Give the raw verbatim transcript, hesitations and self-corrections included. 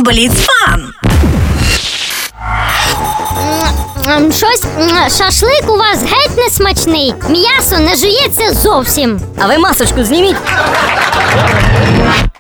Blitz Fun. М, Щось м, шашлик у вас геть не смачний. М'ясо не жується зовсім. А ви масочку зніміть.